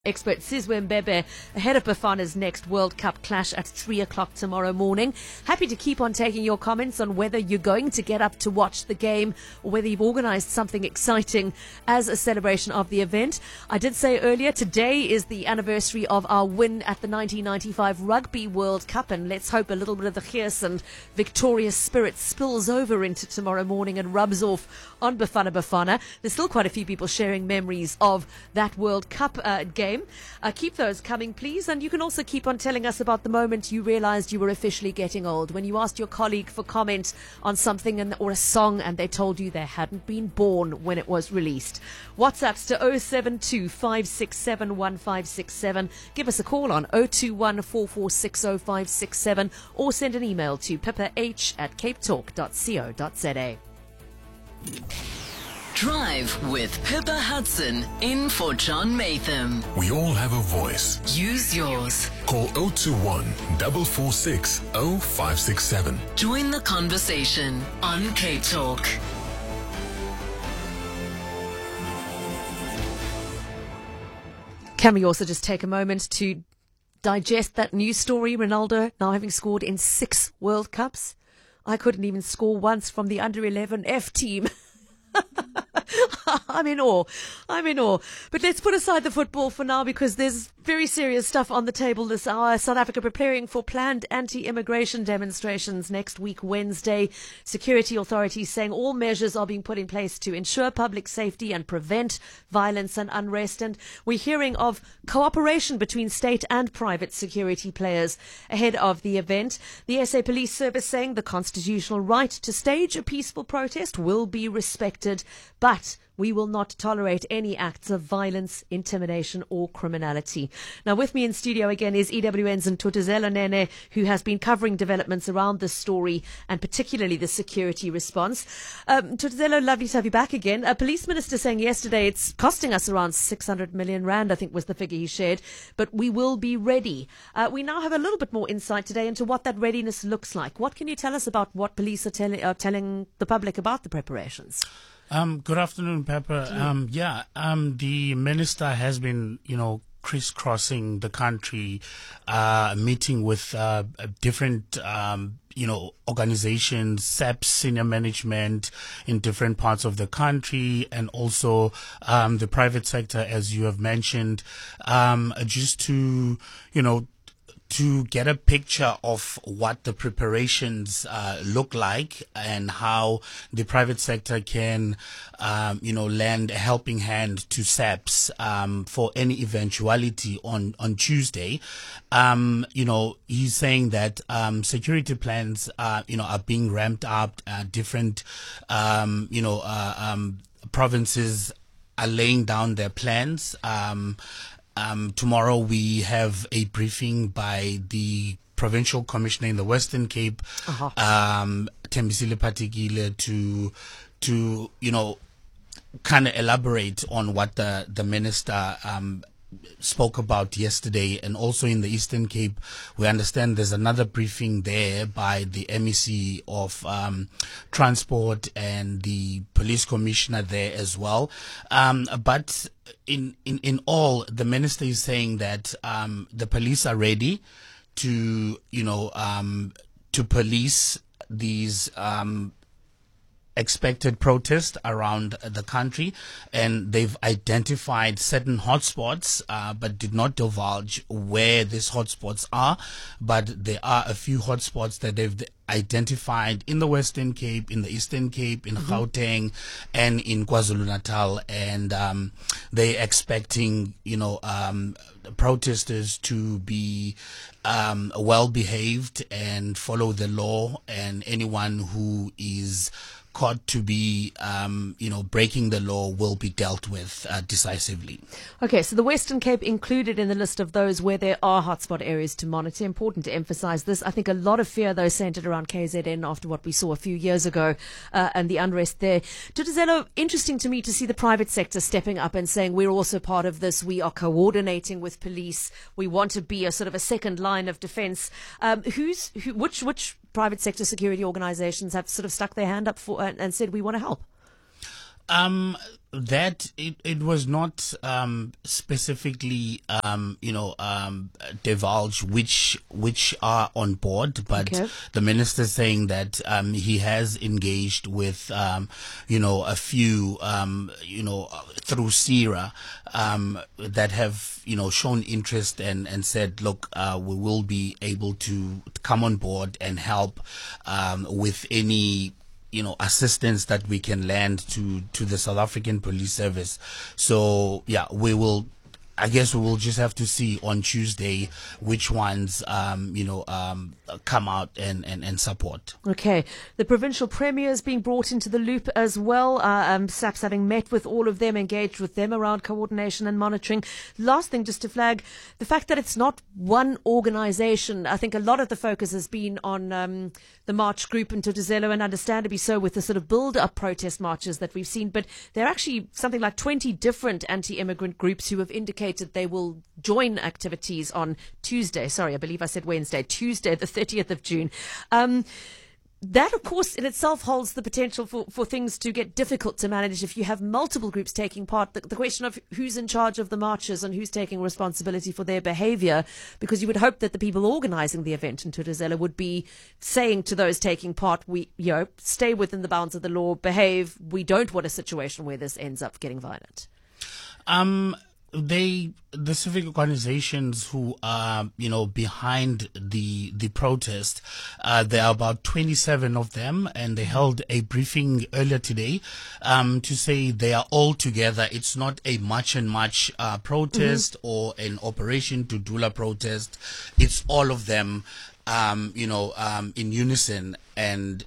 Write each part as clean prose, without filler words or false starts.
Expert Sizwe Mbebe ahead of Bafana's next World Cup clash at 3 o'clock tomorrow morning. Happy to keep on taking your comments on whether you're going to get up to watch the game or whether you've organised something exciting as a celebration of the event. I did say earlier, today is the anniversary of our win at the 1995 Rugby World Cup, and let's hope a little bit of the fierce and victorious spirit spills over into tomorrow morning and rubs off on Bafana. There's still quite a few people sharing memories of that World Cup game. Keep those coming, please. And you can also keep on telling us about the moment you realized you were officially getting old, when you asked your colleague for comment on something or a song and they told you they hadn't been born when it was released. WhatsApps to 072 567 1567. Give us a call on 021 4460 567 or send an email to pippa@capetalk.co.za. Drive with Pippa Hudson in for John Matham. We all have a voice. Use yours. Call 021 446 0567. Join the conversation on Cape Talk. Can we also just take a moment to digest that news story? Ronaldo now having scored in 6 World Cups. I couldn't even score once from the under-11 F team. I'm in awe. But let's put aside the football for now, because there's very serious stuff on the table this hour. South Africa preparing for planned anti-immigration demonstrations next week, Wednesday. Security authorities saying all measures are being put in place to ensure public safety and prevent violence and unrest. And we're hearing of cooperation between state and private security players ahead of the event. The SA Police Service saying the constitutional right to stage a peaceful protest will be respected, but we will not tolerate any acts of violence, intimidation or criminality. Now with me in studio again is EWN's Ntutuzelo Nene, who has been covering developments around this story and particularly the security response. Ntutuzelo, lovely to have you back again. A police minister saying yesterday it's costing us around 600 million rand, I think was the figure he shared, but we will be ready. We now have a little bit more insight today into what that readiness looks like. What can you tell us about what police are telling the public about the preparations? Good afternoon, Pepper. The minister has been, crisscrossing the country, meeting with different, organizations, SAPS senior management in different parts of the country, and also the private sector, as you have mentioned, just to, to get a picture of what the preparations look like and how the private sector can, lend a helping hand to SAPS for any eventuality on Tuesday. He's saying that security plans, are being ramped up. Different, provinces are laying down their plans. Tomorrow we have a briefing by the Provincial Commissioner in the Western Cape, Thembisile Patekile, to kind of elaborate on what the minister spoke about yesterday. And also in the Eastern Cape, we understand there's another briefing there by the MEC of Transport and the Police Commissioner there as well. But in all, the minister is saying that the police are ready to to police these expected protests around the country, and they've identified certain hotspots, but did not divulge where these hotspots are. But there are a few hotspots that they've identified in the Western Cape, in the Eastern Cape, in Gauteng, and in KwaZulu-Natal, and they're expecting protesters to be well behaved and follow the law, and anyone who is caught to be, breaking the law will be dealt with decisively. Okay, so the Western Cape included in the list of those where there are hotspot areas to monitor. Important to emphasize this. I think a lot of fear, though, centered around KZN after what we saw a few years ago and the unrest there. Ntutuzelo, interesting to me to see the private sector stepping up and saying we're also part of this. We are coordinating with police. We want to be a sort of a second line of defense. Which private sector security organizations have sort of stuck their hand up for and said we want to help? That it was not specifically divulged which are on board, but Okay. the minister saying that he has engaged with a few through SERA that have shown interest and said, look, we will be able to come on board and help with any assistance that we can lend to the South African Police Service. So yeah, I guess we will just have to see on Tuesday which ones come out and support. Okay. The provincial premier is being brought into the loop as well. SAPS having met with all of them, engaged with them around coordination and monitoring. Last thing, just to flag the fact that it's not one organisation. I think a lot of the focus has been on the march group in Thuthuzela, and understandably so, with the sort of build-up protest marches that we've seen. But there are actually something like 20 different anti-immigrant groups who have indicated they will join activities on Tuesday. Sorry, I believe I said Wednesday. Tuesday, the 30th of June. That, of course, in itself holds the potential for things to get difficult to manage if you have multiple groups taking part. The question of who's in charge of the marches and who's taking responsibility for their behaviour, because you would hope that the people organising the event in Thuthuzela would be saying to those taking part, stay within the bounds of the law, behave. We don't want a situation where this ends up getting violent. The civic organizations who are, behind the protest, there are about 27 of them, and they held a briefing earlier today, to say they are all together. It's not a march and march, protest or an Operation Dudula protest. It's all of them, in unison and,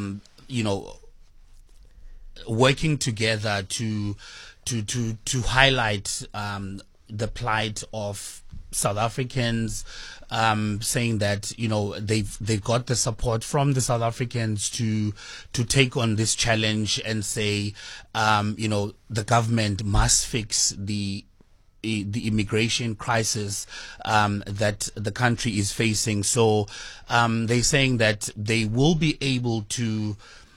working together to highlight the plight of South Africans, saying that they've got the support from the South Africans to take on this challenge and say the government must fix the immigration crisis that the country is facing. So they're saying that they will be able to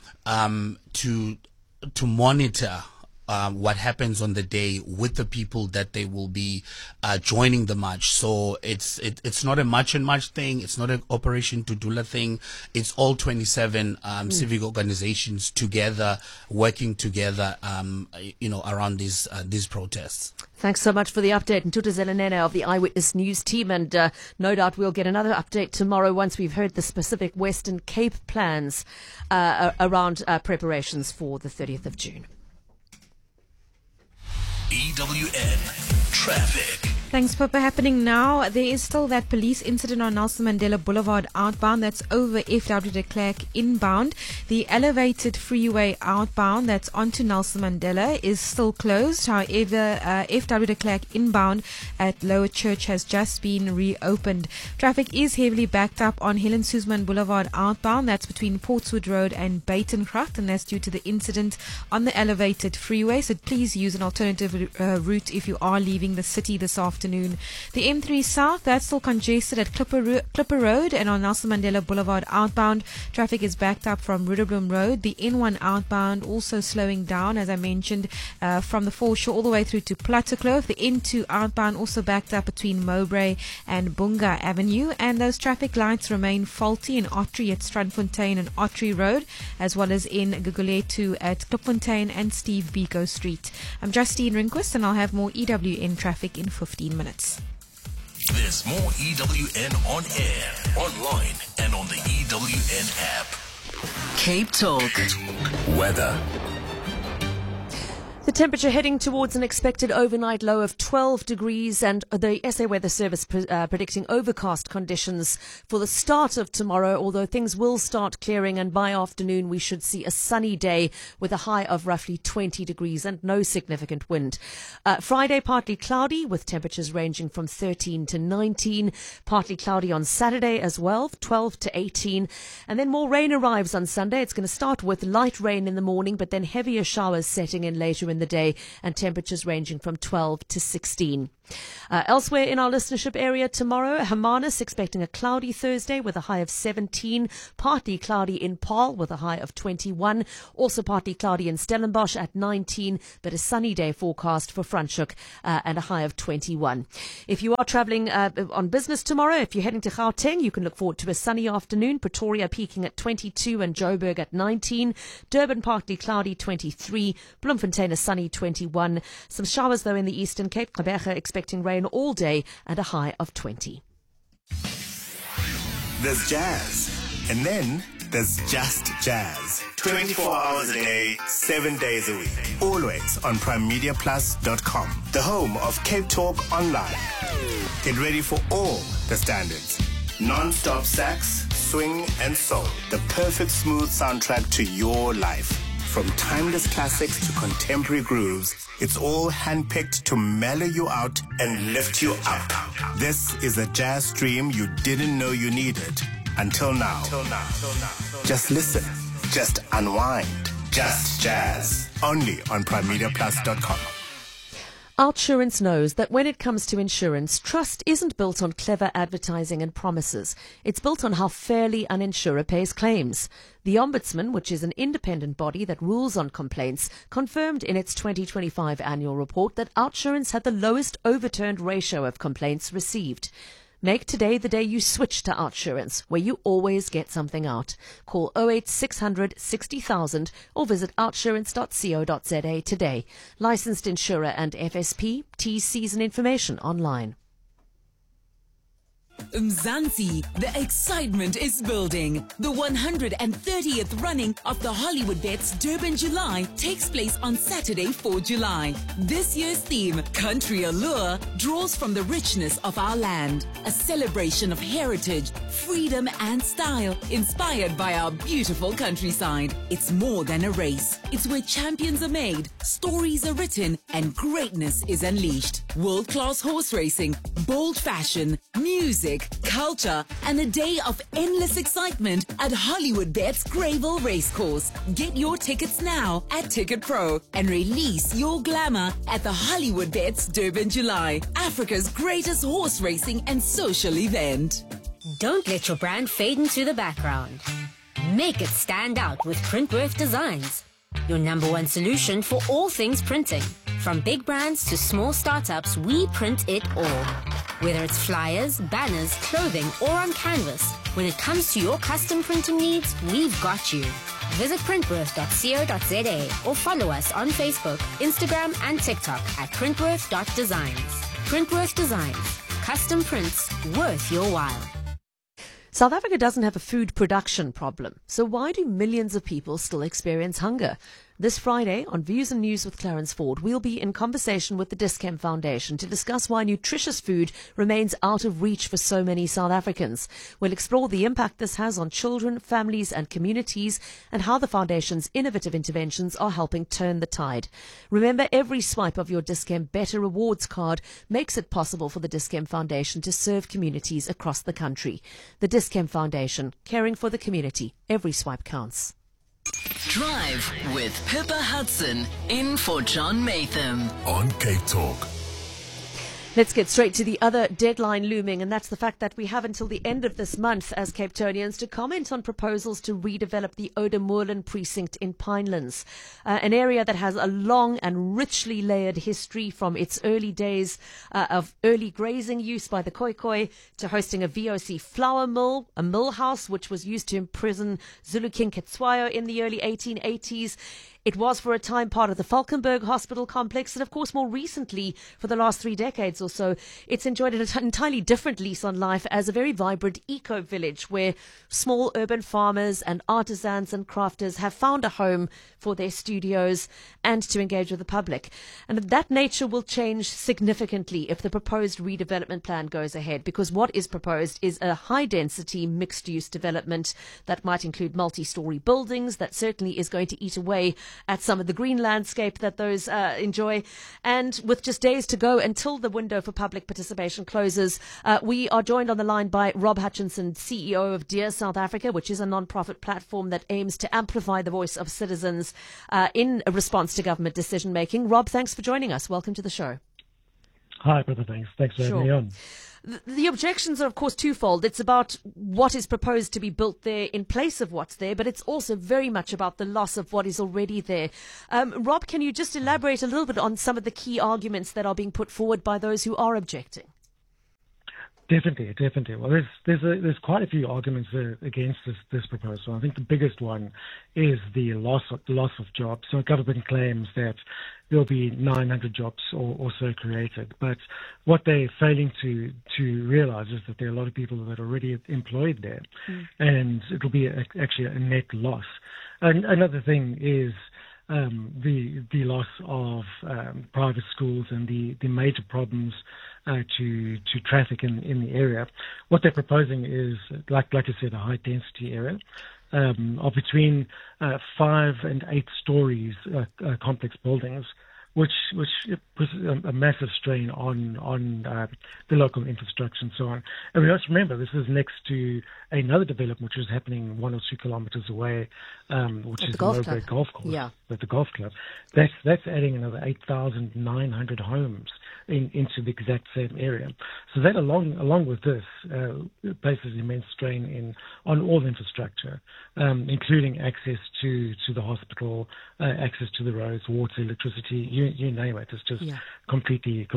monitor what happens on the day with the people that they will be joining the march. So it's not a march and march thing. It's not an Operation Dudula thing. It's all 27 civic organizations together, working together, around these protests. Thanks so much for the update. And Thuthuzela Nene of the Eyewitness News team. And no doubt we'll get another update tomorrow once we've heard the specific Western Cape plans around preparations for the 30th of June. EWN Traffic. Thanks, Pippa. Happening now, there is still that police incident on Nelson Mandela Boulevard outbound. That's over FW de Klerk inbound. The elevated freeway outbound that's onto Nelson Mandela is still closed. However, FW de Klerk inbound at Lower Church has just been reopened. Traffic is heavily backed up on Helen Suzman Boulevard outbound. That's between Portswood Road and Batencroft, and that's due to the incident on the elevated freeway. So please use an alternative route if you are leaving the city this afternoon. The M3 South, that's still congested at Clipper Road, and on Nelson Mandela Boulevard outbound, traffic is backed up from Rudderblom Road. The N1 outbound also slowing down, as I mentioned, from the foreshore all the way through to Plattekloof. The N2 outbound also backed up between Mowbray and Bunga Avenue, and those traffic lights remain faulty in Ottery at Strandfontein and Ottery Road, as well as in Guguletu at Klipfontein and Steve Biko Street. I'm Justine Rinquist, and I'll have more EWN traffic in 15 minutes. There's more EWN on air, online, and on the EWN app. Cape Talk. Weather. The temperature heading towards an expected overnight low of 12 degrees, and the SA Weather Service predicting overcast conditions for the start of tomorrow, although things will start clearing, and by afternoon we should see a sunny day with a high of roughly 20 degrees and no significant wind. Friday, partly cloudy with temperatures ranging from 13 to 19. Partly cloudy on Saturday as well, 12 to 18. And then more rain arrives on Sunday. It's going to start with light rain in the morning, but then heavier showers setting in later in the day, and temperatures ranging from 12 to 16. Elsewhere in our listenership area tomorrow, Hermanus expecting a cloudy Thursday with a high of 17, partly cloudy in Paarl with a high of 21, also partly cloudy in Stellenbosch at 19, but a sunny day forecast for Franschhoek and a high of 21. If you are travelling on business tomorrow, if you're heading to Gauteng, you can look forward to a sunny afternoon. Pretoria peaking at 22 and Joburg at 19. Durban partly cloudy 23. Bloemfontein a sunny 21. Some showers though in the Eastern Cape. Gqeberha expecting rain all day and a high of 20. There's jazz. And then there's just jazz. 24 hours a day, 7 days a week. Always on PrimeMediaPlus.com, the home of Cape Talk Online. Get ready for all the standards. Non-stop sax, swing and soul. The perfect smooth soundtrack to your life. From timeless classics to contemporary grooves, it's all handpicked to mellow you out and lift you up. This is a jazz stream you didn't know you needed until now. Just listen. Just unwind. Just jazz. Only on PrimeMediaPlus.com. Outsurance knows that when it comes to insurance, trust isn't built on clever advertising and promises. It's built on how fairly an insurer pays claims. The Ombudsman, which is an independent body that rules on complaints, confirmed in its 2025 annual report that Outsurance had the lowest overturned ratio of complaints received. Make today the day you switch to Outsurance, where you always get something out. Call 08600 60,000 or visit outsurance.co.za today. Licensed insurer and FSP. T's and information online. Mzansi, the excitement is building. The 130th running of the Hollywood Bets Durban July takes place on Saturday, 4 July. This year's theme, Country Allure, draws from the richness of our land. A celebration of heritage, freedom and style, inspired by our beautiful countryside. It's more than a race. It's where champions are made, stories are written, and greatness is unleashed. World-class horse racing, bold fashion, music, culture, and a day of endless excitement at Hollywood Bets Greyville Racecourse. Get your tickets now at Ticket Pro and release your glamour at the Hollywood Bets Durban July, Africa's greatest horse racing and social event. Don't let your brand fade into the background. Make it stand out with Printworth Designs, your #1 solution for all things printing. From big brands to small startups, we print it all. Whether it's flyers, banners, clothing, or on canvas, when it comes to your custom printing needs, we've got you. Visit printworth.co.za or follow us on Facebook, Instagram, and TikTok at printworth.designs. Printworth Designs. Custom prints worth your while. South Africa doesn't have a food production problem, so why do millions of people still experience hunger? This Friday on Views and News with Clarence Ford, we'll be in conversation with the Dis-Chem Foundation to discuss why nutritious food remains out of reach for so many South Africans. We'll explore the impact this has on children, families and communities and how the Foundation's innovative interventions are helping turn the tide. Remember, every swipe of your Dis-Chem Better Rewards card makes it possible for the Dis-Chem Foundation to serve communities across the country. The Dis-Chem Foundation, caring for the community. Every swipe counts. Drive with Pippa Hudson in for John Matham On Cape Talk. Let's get straight to the other deadline looming, and that's the fact that we have until the end of this month as Cape Townians to comment on proposals to redevelop the Oudtshoorn precinct in Pinelands, an area that has a long and richly layered history from its early days of early grazing use by the Khoikhoi to hosting a VOC flour mill, a mill house which was used to imprison Zulu King Cetshwayo in the early 1880s. It was for a time part of the Falkenberg Hospital complex, and of course more recently, for the last 3 decades or so, it's enjoyed an entirely different lease on life as a very vibrant eco-village where small urban farmers and artisans and crafters have found a home for their studios and to engage with the public. And that nature will change significantly if the proposed redevelopment plan goes ahead, because what is proposed is a high-density mixed-use development that might include multi-story buildings that certainly is going to eat away at some of the green landscape that those enjoy. And with just days to go until the window for public participation closes, we are joined on the line by Rob Hutchinson, CEO of Dear South Africa, which is a non-profit platform that aims to amplify the voice of citizens in response to government decision-making. Rob, thanks for joining us. Welcome to the show. Hi, brother. Thanks for having me on. The objections are, of course, twofold. It's about what is proposed to be built there in place of what's there, but it's also very much about the loss of what is already there. Rob, can you just elaborate a little bit on some of the key arguments that are being put forward by those who are objecting? Definitely. Well, there's quite a few arguments against this proposal. I think the biggest one is the loss of jobs. So government claims that there'll be 900 jobs or so created, but what they're failing to realize is that there are a lot of people that are already employed there, and it'll be actually a net loss. And another thing is the loss of private schools and the major problems to traffic in the area. What they're proposing is, like I said, a high density area of between 5 and 8 stories complex buildings, which puts a massive strain on the local infrastructure and so on. And we must remember this is next to another development which is happening 1 or 2 kilometers away, which is the Mowbray Golf Course, with the golf club. That's adding another 8,900 homes into the exact same area. So that, along with this, places immense strain on all infrastructure, including access to the hospital, access to the roads, water, electricity, you name it. It's just completely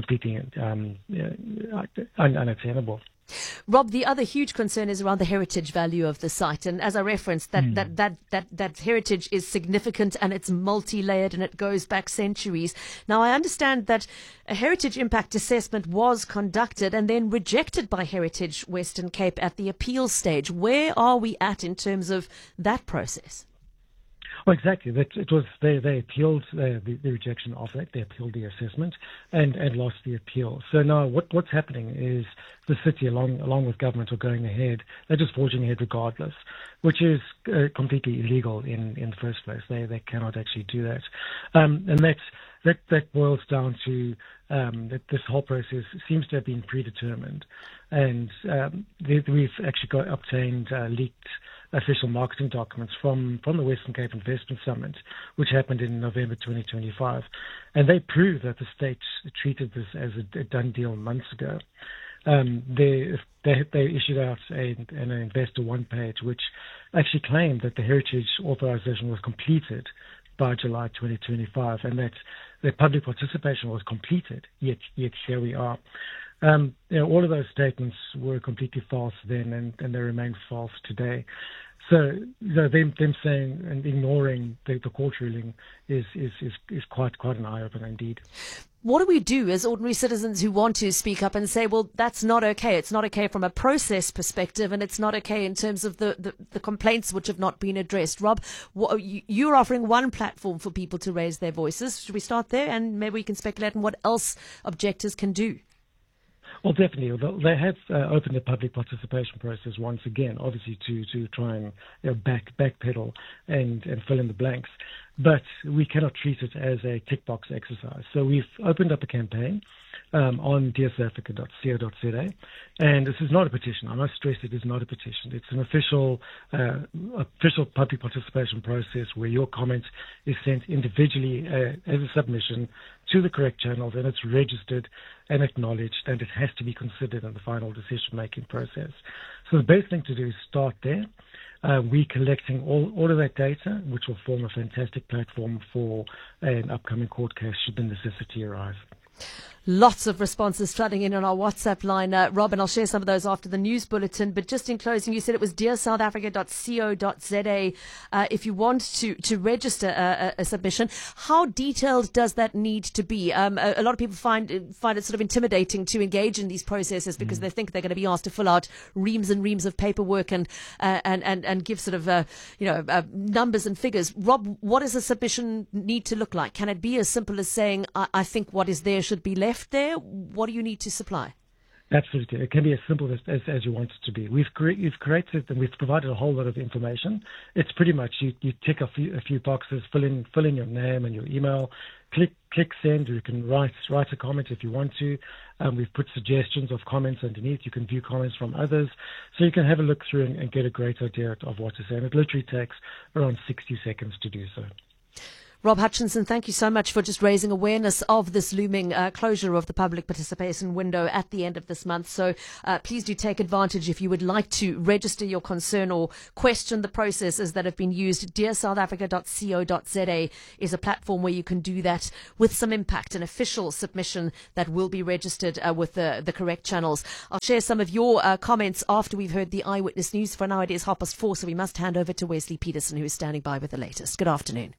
unattainable. Rob, the other huge concern is around the heritage value of the site, and as I referenced, that heritage is significant and it's multi-layered and it goes back centuries. Now, I understand that a heritage impact assessment was conducted and then rejected by Heritage Western Cape at the appeal stage. Where are we at in terms of that process? Well, exactly. They appealed the rejection of it. They appealed the assessment and lost the appeal. So now what's happening is the city, along with government, are going ahead. They're just forging ahead regardless, which is completely illegal in the first place. They cannot actually do that, and that boils down to that this whole process seems to have been predetermined, and we've actually obtained leaked official marketing documents from the Western Cape Investment Summit, which happened in November 2025, and they prove that the state treated this as a done deal months ago. They issued out an Investor One page, which actually claimed that the heritage authorization was completed by July 2025, and that the public participation was completed. Yet here we are. All of those statements were completely false then, and they remain false today. So them saying and ignoring the court ruling is quite an eye-opener indeed. What do we do as ordinary citizens who want to speak up and say, well, that's not okay. It's not okay from a process perspective, and it's not okay in terms of the complaints which have not been addressed. Rob, you're offering one platform for people to raise their voices. Should we start there? And maybe we can speculate on what else objectors can do. Well, definitely. They have opened the public participation process once again, obviously to try and backpedal and fill in the blanks. But we cannot treat it as a tick box exercise. So we've opened up a campaign on dearsouthafrica.co.za, and this is not a petition. I must stress it is not a petition. It's an official public participation process where your comment is sent individually as a submission to the correct channels, and it's registered and acknowledged, and it has to be considered in the final decision-making process. So the best thing to do is start there. We're collecting all of that data, which will form a fantastic platform for an upcoming court case should the necessity arise. Lots of responses flooding in on our WhatsApp line, Rob, and I'll share some of those after the news bulletin. But just in closing, you said it was dearsouthafrica.co.za if you want to register a submission. How detailed does that need to be? A lot of people find it sort of intimidating to engage in these processes because they think they're going to be asked to fill out reams and reams of paperwork and give sort of numbers and figures. Rob, what does a submission need to look like? Can it be as simple as saying, I think what is there should be left there? What do you need to supply? Absolutely. It can be as simple as you want it to be. We've created and we've provided a whole lot of information. It's pretty much you tick a few boxes, fill in your name and your email, click send. You can write a comment if you want to. We've put suggestions of comments underneath. You can view comments from others. So you can have a look through and get a great idea of what to say. And it literally takes around 60 seconds to do so. Rob Hutchinson, thank you so much for just raising awareness of this looming closure of the public participation window at the end of this month. So please do take advantage if you would like to register your concern or question the processes that have been used. DearSouthAfrica.co.za is a platform where you can do that with some impact, an official submission that will be registered with the correct channels. I'll share some of your comments after we've heard the Eyewitness News. For now, it is 4:30, so we must hand over to Wesley Peterson, who is standing by with the latest. Good afternoon.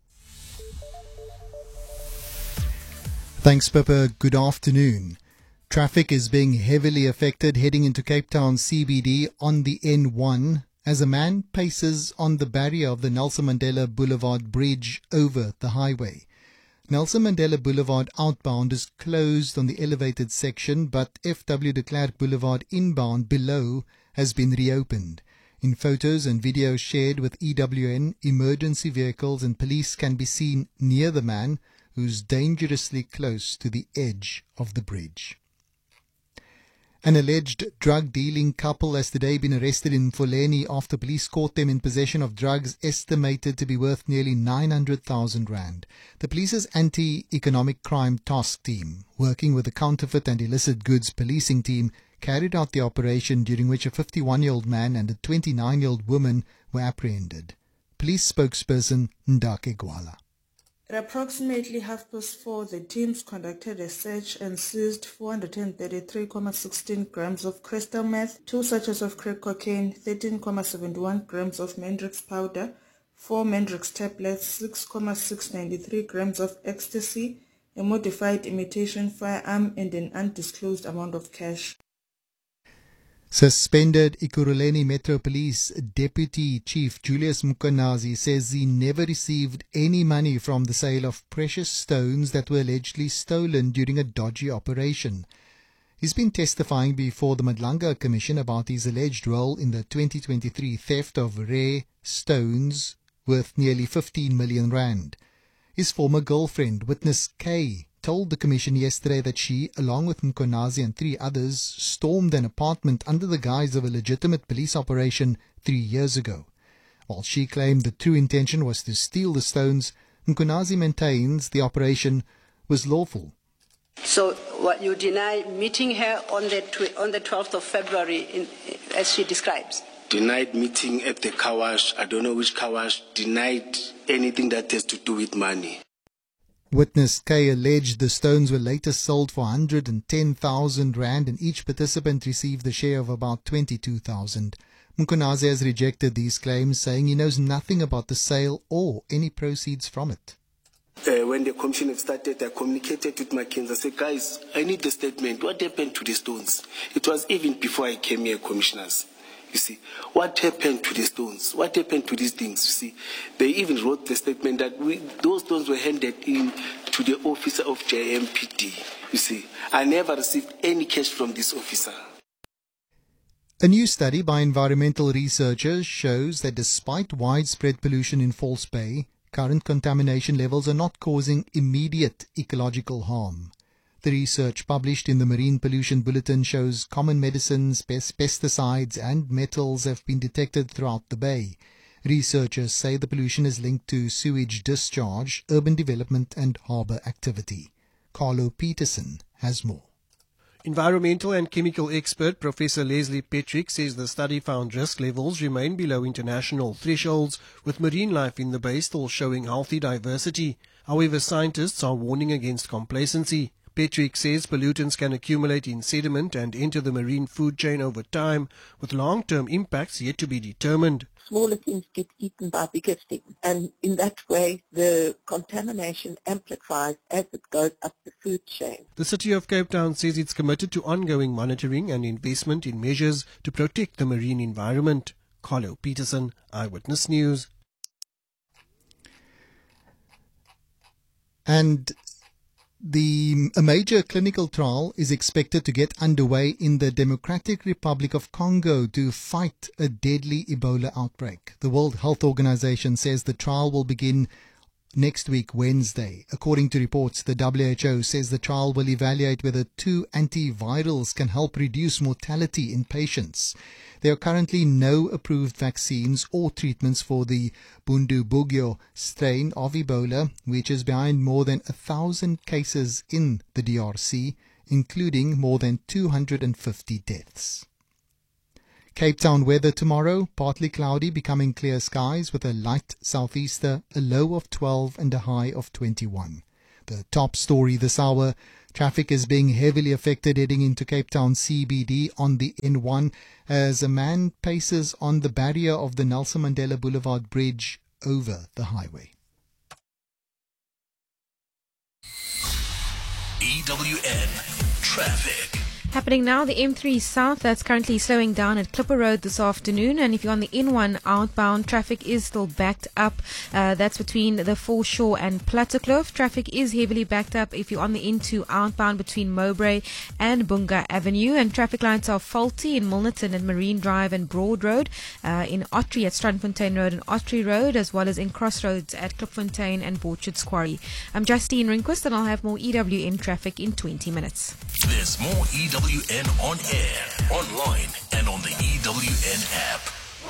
Thanks, Pippa. Good afternoon. Traffic is being heavily affected heading into Cape Town CBD on the N1 as a man paces on the barrier of the Nelson Mandela Boulevard bridge over the highway. Nelson Mandela Boulevard outbound is closed on the elevated section, but F.W. de Klerk Boulevard inbound below has been reopened. In photos and videos shared with EWN, emergency vehicles and police can be seen near the man, who's dangerously close to the edge of the bridge. An alleged drug-dealing couple has today been arrested in Mfuleni after police caught them in possession of drugs estimated to be worth nearly 900,000 rand. The police's anti-economic crime task team, working with the counterfeit and illicit goods policing team, carried out the operation during which a 51-year-old man and a 29-year-old woman were apprehended. Police spokesperson Ndake Gwala. At approximately 4:30, the teams conducted a search and seized 433.16 grams of crystal meth, 2 sachets of crack cocaine, 13.71 grams of Mendrix powder, 4 Mendrix tablets, 6.693 grams of ecstasy, a modified imitation firearm, and an undisclosed amount of cash. Suspended Ekurhuleni Metro Police Deputy Chief Julius Mkonazi says he never received any money from the sale of precious stones that were allegedly stolen during a dodgy operation. He's been testifying before the Madlanga Commission about his alleged role in the 2023 theft of rare stones worth nearly 15 million rand. His former girlfriend, Witness K, told the Commission yesterday that she, along with Mkonazi and 3 others, stormed an apartment under the guise of a legitimate police operation 3 years ago. While she claimed the true intention was to steal the stones, Mkonazi maintains the operation was lawful. So what you deny meeting her on the 12th of February, as she describes? Denied meeting at the car wash, I don't know which car wash, denied anything that has to do with money. Witness K alleged the stones were later sold for 110,000 rand and each participant received a share of about 22,000. Mkonazi has rejected these claims, saying he knows nothing about the sale or any proceeds from it. When the commission have started, I communicated with McKinsey. I said, guys, I need the statement. What happened to the stones? It was even before I came here, commissioners. You see, what happened to the stones? What happened to these things? You see, they even wrote the statement that those stones were handed in to the officer of JMPD. You see, I never received any cash from this officer. A new study by environmental researchers shows that despite widespread pollution in False Bay, current contamination levels are not causing immediate ecological harm. The research published in the Marine Pollution Bulletin shows common medicines, pesticides and metals have been detected throughout the bay. Researchers say the pollution is linked to sewage discharge, urban development and harbour activity. Carlo Peterson has more. Environmental and chemical expert Professor Leslie Petrick says the study found risk levels remain below international thresholds, with marine life in the bay still showing healthy diversity. However, scientists are warning against complacency. Petrick says pollutants can accumulate in sediment and enter the marine food chain over time, with long-term impacts yet to be determined. Smaller things get eaten by bigger things, and in that way the contamination amplifies as it goes up the food chain. The City of Cape Town says it's committed to ongoing monitoring and investment in measures to protect the marine environment. Carlo Peterson, Eyewitness News. And a major clinical trial is expected to get underway in the Democratic Republic of Congo to fight a deadly Ebola outbreak. The World Health Organization says the trial will begin next week, Wednesday. According to reports, the WHO says the trial will evaluate whether 2 antivirals can help reduce mortality in patients. There are currently no approved vaccines or treatments for the Bundibugyo strain of Ebola, which is behind more than 1,000 cases in the DRC, including more than 250 deaths. Cape Town weather tomorrow, partly cloudy, becoming clear skies with a light southeaster, a low of 12 and a high of 21. The top story this hour, traffic is being heavily affected heading into Cape Town CBD on the N1 as a man paces on the barrier of the Nelson Mandela Boulevard Bridge over the highway. EWN Traffic. Happening now, the M3 South, that's currently slowing down at Clipper Road this afternoon. And if you're on the N1 outbound, traffic is still backed up. That's between the Foreshore and Plattekloof. Traffic is heavily backed up if you're on the N2 outbound between Mowbray and Bunga Avenue. And traffic lights are faulty in Milnerton and Marine Drive and Broad Road, in Ottery at Strandfontein Road and Ottery Road, as well as in Crossroads at Klipfontein and Borchards Quarry. I'm Justine Rinquist, and I'll have more EWN traffic in 20 minutes. There's more EWN on air, online, and on the EWN app.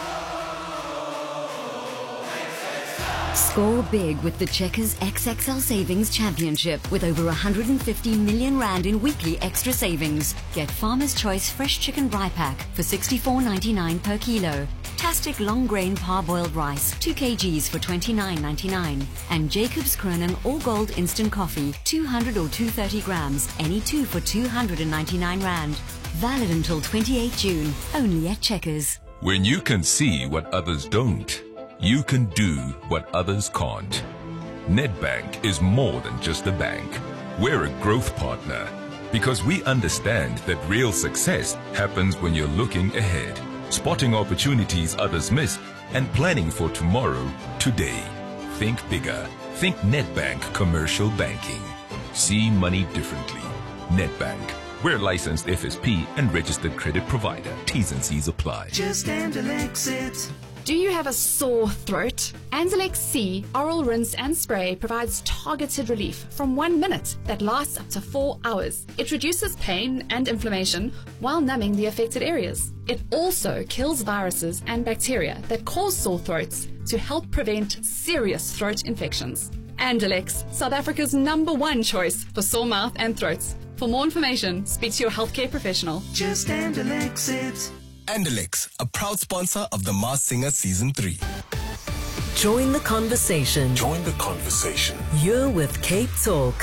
Score big with the Checkers XXL Savings Championship with over 150 million rand in weekly extra savings. Get Farmer's Choice Fresh Chicken Rye Pack for $64.99 per kilo. Tastic long grain parboiled rice 2 kgs for $29.99. And Jacob's Cronin All Gold Instant Coffee 200 or 230 grams, any 2 for 299 rand. Valid until 28 June, only at Checkers. When you can see what others don't, you can do what others can't. Nedbank is more than just a bank. We're a growth partner because we understand that real success happens when you're looking ahead, spotting opportunities others miss, and planning for tomorrow, today. Think bigger. Think Nedbank Commercial Banking. See money differently. Nedbank. We're licensed FSP and registered credit provider. T's and C's apply. Just Andalex it. Do you have a sore throat? Andalex C Oral Rinse and Spray provides targeted relief from 1 minute that lasts up to 4 hours. It reduces pain and inflammation while numbing the affected areas. It also kills viruses and bacteria that cause sore throats to help prevent serious throat infections. Andalex, South Africa's #1 choice for sore mouth and throats. For more information, speak to your healthcare professional. Just Andalex it. Andalex, a proud sponsor of The Masked Singer Season 3. Join the conversation. Join the conversation. You're with Cape Talk.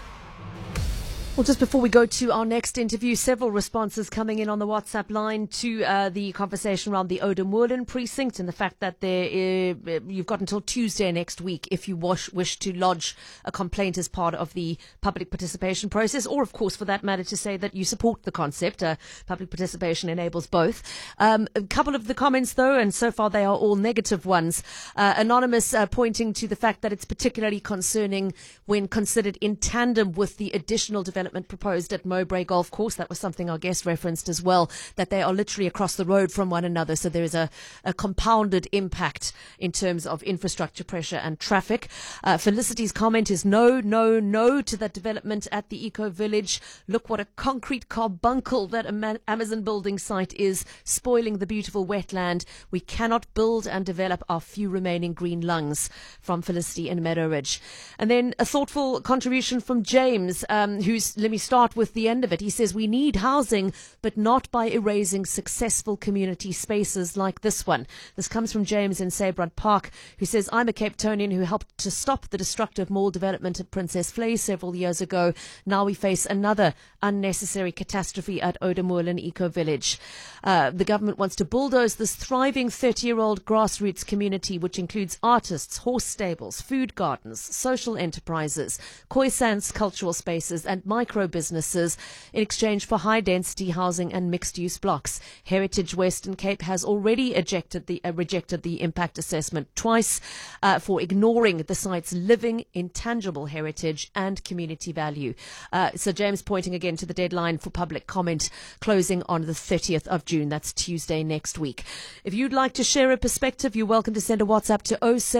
Well, just before we go to our next interview, several responses coming in on the WhatsApp line to the conversation around the Oudtshoorn precinct and the fact that you've got until Tuesday next week if you wish to lodge a complaint as part of the public participation process, or, of course, for that matter, to say that you support the concept. Public participation enables both. A couple of the comments, though, and so far they are all negative ones. Anonymous pointing to the fact that it's particularly concerning when considered in tandem with the additional development proposed at Mowbray Golf Course. That was something our guest referenced as well, that they are literally across the road from one another. So there is a compounded impact in terms of infrastructure pressure and traffic. Felicity's comment is no to that development at the Eco Village. Look what a concrete carbuncle that Amazon building site is, spoiling the beautiful wetland. We cannot build and develop our few remaining green lungs, from Felicity in Meadow Ridge. And then a thoughtful contribution from James, let me start with the end of it. He says, we need housing, but not by erasing successful community spaces like this one. This comes from James in Sabrant Park, who says, I'm a Cape Townian who helped to stop the destructive mall development at Princess Flay several years ago. Now we face another unnecessary catastrophe at Oudtshoorn Eco Village. The government wants to bulldoze this thriving 30-year-old grassroots community, which includes artists, horse stables, food gardens, social enterprises, Khoisan's cultural spaces, and my micro-businesses in exchange for high-density housing and mixed-use blocks. Heritage Western Cape has already rejected the impact assessment twice for ignoring the site's living, intangible heritage and community value. Sir James pointing again to the deadline for public comment closing on the 30th of June. That's Tuesday next week. If you'd like to share a perspective, you're welcome to send a WhatsApp to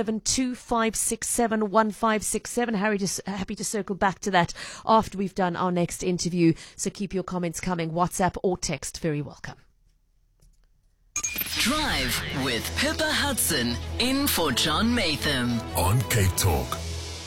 0725671567. Happy to circle back to that after we've done our next interview. So keep your comments coming. WhatsApp or text, very welcome. Drive with Pippa Hudson in for John Matham on Cape Talk.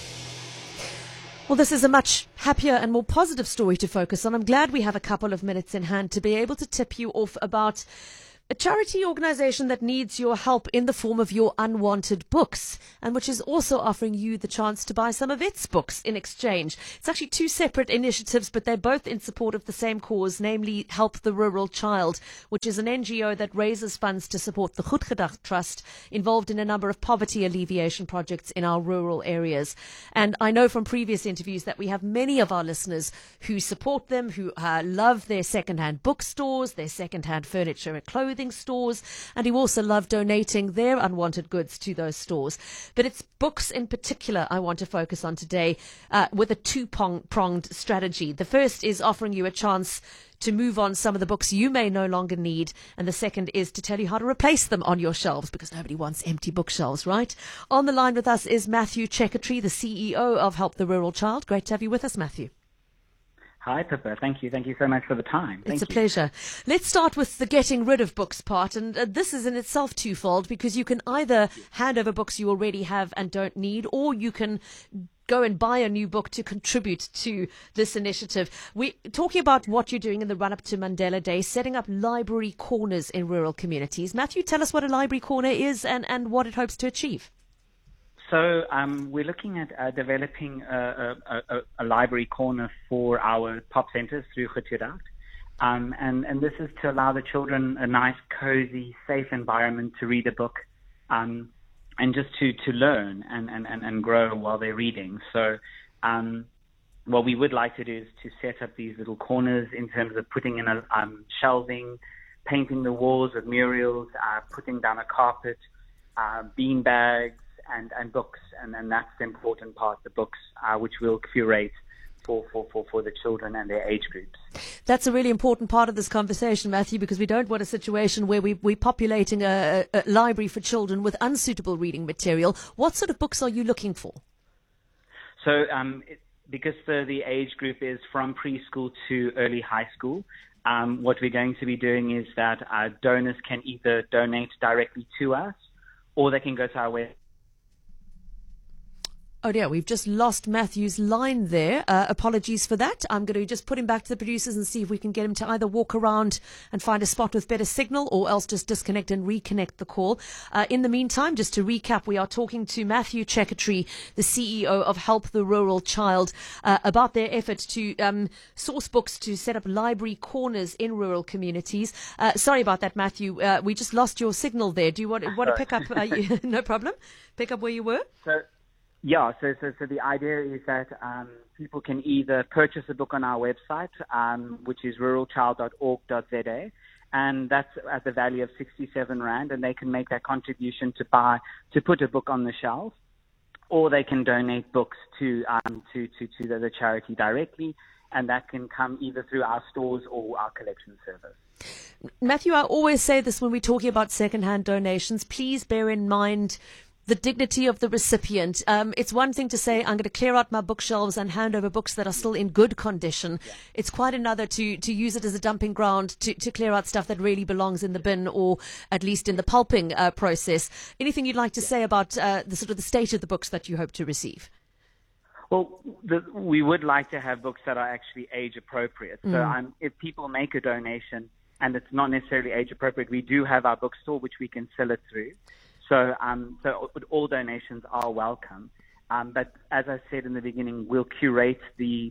Well, this is a much happier and more positive story to focus on. I'm glad we have a couple of minutes in hand to be able to tip you off about a charity organization that needs your help in the form of your unwanted books, and which is also offering you the chance to buy some of its books in exchange. It's actually two separate initiatives, but they're both in support of the same cause, namely Help the Rural Child, which is an NGO that raises funds to support the Goed Gedag Trust, involved in a number of poverty alleviation projects in our rural areas. And I know from previous interviews that we have many of our listeners who support them, who love their second-hand bookstores, their second-hand furniture and clothing stores, and who also love donating their unwanted goods to those stores. But it's books in particular I want to focus on today with a two-pronged strategy. The first is offering you a chance to move on some of the books you may no longer need, and the second is to tell you how to replace them on your shelves, because nobody wants empty bookshelves, right? On the line with us is Matthew Checkatree, the CEO of Help the Rural Child. Great to have you with us, Matthew. Hi, Pippa. Thank you. Thank you so much for the time. It's a pleasure. Let's start with the getting rid of books part. And this is in itself twofold, because you can either hand over books you already have and don't need, or you can go and buy a new book to contribute to this initiative. We're talking about what you're doing in the run-up to Mandela Day, setting up library corners in rural communities. Matthew, tell us what a library corner is and what it hopes to achieve. So we're looking at developing a library corner for our pop centers through Goed Gedag. And this is to allow the children a nice, cozy, safe environment to read a book and just to learn and grow while they're reading. So what we would like to do is to set up these little corners in terms of putting in shelving, painting the walls with murals, putting down a carpet, bean bags, and books, and that's the important part, the books, which we'll curate for the children and their age groups. That's a really important part of this conversation, Matthew, because we don't want a situation where we're populating a library for children with unsuitable reading material. What sort of books are you looking for? So because the age group is from preschool to early high school, what we're going to be doing is that donors can either donate directly to us, or they can go to our website. Oh dear, we've just lost Matthew's line there. Apologies for that. I'm going to just put him back to the producers and see if we can get him to either walk around and find a spot with better signal, or else just disconnect and reconnect the call. In the meantime, just to recap, we are talking to Matthew Checkatree, the CEO of Help the Rural Child, about their efforts to source books to set up library corners in rural communities. Sorry about that, Matthew. We just lost your signal there. Do you want to pick up? No problem. Pick up where you were. Yeah, so the idea is that people can either purchase a book on our website, which is ruralchild.org.za, and that's at the value of 67 Rand, and they can make that contribution to put a book on the shelf, or they can donate books to the charity directly, and that can come either through our stores or our collection service. Matthew, I always say this when we're talking about second-hand donations. Please bear in mind the dignity of the recipient. It's one thing to say, I'm going to clear out my bookshelves and hand over books that are still in good condition. Yeah. It's quite another to use it as a dumping ground to clear out stuff that really belongs in the bin, or at least in the pulping process. Anything you'd like to say about the state of the books that you hope to receive? Well, we would like to have books that are actually age appropriate. So if people make a donation and it's not necessarily age appropriate, we do have our bookstore which we can sell it through. So all donations are welcome. But as I said in the beginning, we'll curate the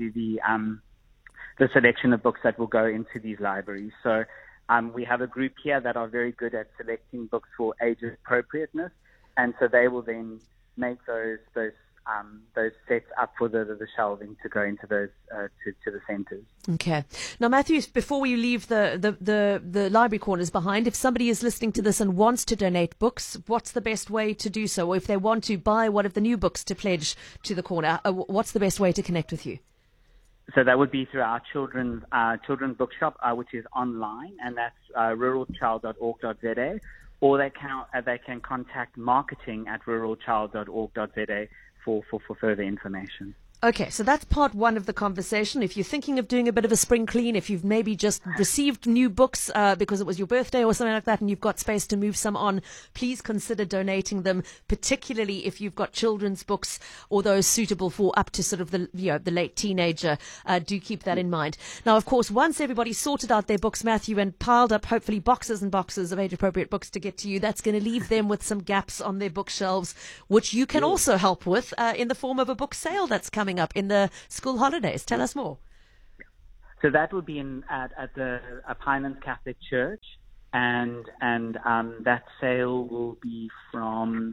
selection of books that will go into these libraries. So we have a group here that are very good at selecting books for age appropriateness, and so they will then make those sets up for the shelving to go into those to the centres. Okay. Now, Matthew, before we leave the library corners behind, if somebody is listening to this and wants to donate books, what's the best way to do so? Or if they want to buy one of the new books to pledge to the corner, what's the best way to connect with you? So that would be through our children's bookshop, which is online, and that's ruralchild.org.za, or they can contact marketing@ruralchild.org.za for further information. Okay, so that's part one of the conversation. If you're thinking of doing a bit of a spring clean, if you've maybe just received new books because it was your birthday or something like that and you've got space to move some on, please consider donating them, particularly if you've got children's books or those suitable for up to sort of the late teenager. Do keep that in mind. Now, of course, once everybody's sorted out their books, Matthew, and piled up hopefully boxes and boxes of age-appropriate books to get to you, that's going to leave them with some gaps on their bookshelves, which you can also help with in the form of a book sale that's coming up in the school holidays. Tell us more. So that would be at the Pinelands Catholic Church, and that sale will be from.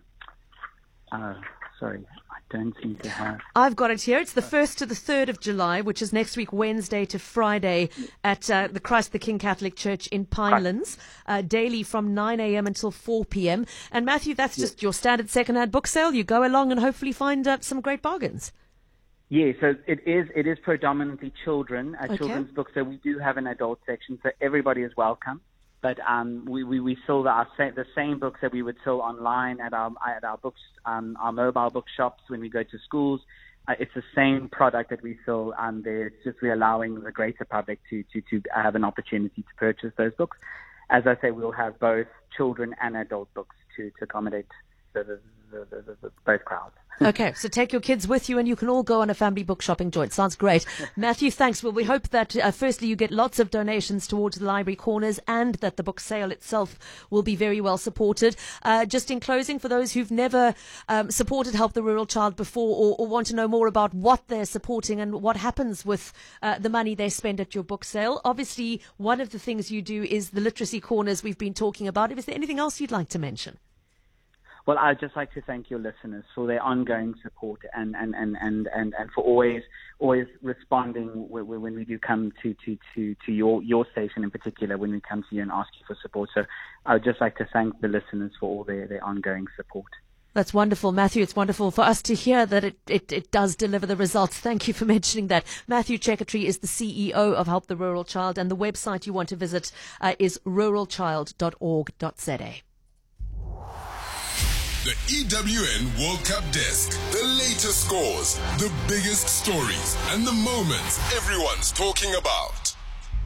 Sorry, I don't seem to have. I've got it here. It's the 1st to the 3rd of July, which is next week, Wednesday to Friday, at the Christ the King Catholic Church in Pinelands, daily from 9 a.m. until 4 p.m. And Matthew, that's just your standard second-hand book sale. You go along and hopefully find some great bargains. Yeah, so it is predominantly children's books. So we do have an adult section, so everybody is welcome. But we sell the same books that we would sell online at our books, our mobile bookshops when we go to schools. It's the same product that we sell there. It's just we're allowing the greater public to have an opportunity to purchase those books. As I say, we'll have both children and adult books to accommodate the both crowds. Okay, so take your kids with you and you can all go on a family book shopping joint. Sounds great. Matthew, thanks. Well, we hope that firstly you get lots of donations towards the library corners and that the book sale itself will be very well supported. Just in closing, for those who've never supported Help the Rural Child before or want to know more about what they're supporting and what happens with the money they spend at your book sale, obviously one of the things you do is the literacy corners we've been talking about. Is there anything else you'd like to mention? Well, I'd just like to thank your listeners for their ongoing support and for always responding when we do come to your station in particular, when we come to you and ask you for support. So I would just like to thank the listeners for all their ongoing support. That's wonderful, Matthew. It's wonderful for us to hear that it does deliver the results. Thank you for mentioning that. Matthew Chekatry is the CEO of Help the Rural Child, and the website you want to visit is ruralchild.org.za. The EWN World Cup Desk. The latest scores, the biggest stories, and the moments everyone's talking about.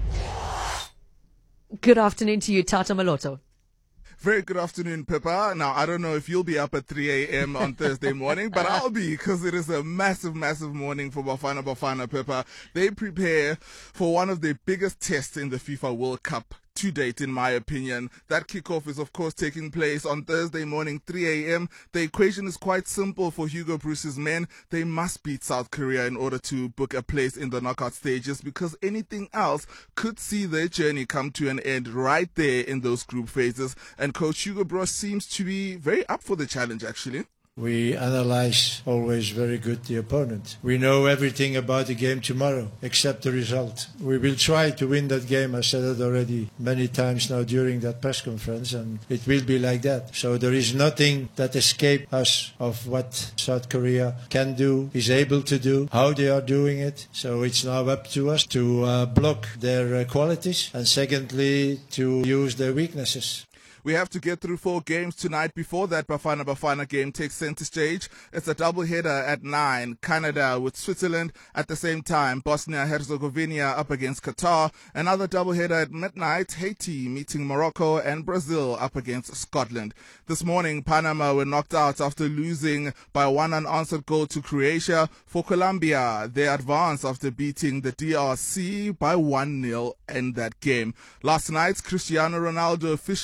Good afternoon to you, Tata Maloto. Very good afternoon, Pippa. Now, I don't know if you'll be up at 3 a.m. on Thursday morning, but I'll be, because it is a massive, massive morning for Bafana, Pippa. They prepare for one of the biggest tests in the FIFA World Cup to date, in my opinion. That kickoff is, of course, taking place on Thursday morning, 3 a.m. The equation is quite simple for Hugo Broos's men. They must beat South Korea in order to book a place in the knockout stages, because anything else could see their journey come to an end right there in those group phases. And Coach Hugo Broos seems to be very up for the challenge, actually. We analyze always very good the opponent. We know everything about the game tomorrow, except the result. We will try to win that game. I said it already many times now during that press conference, and it will be like that. So there is nothing that escapes us of what South Korea can do, is able to do, how they are doing it. So it's now up to us to block their qualities, and secondly, to use their weaknesses. We have to get through 4 games tonight. Before that Bafana game takes center stage. It's a doubleheader at 9. Canada with Switzerland at the same time. Bosnia-Herzegovina up against Qatar. Another doubleheader at midnight. Haiti meeting Morocco, and Brazil up against Scotland. This morning, Panama were knocked out after losing by 1 unanswered goal to Croatia. For Colombia, they advanced after beating the DRC by 1-0 in that game. Last night, Cristiano Ronaldo officially said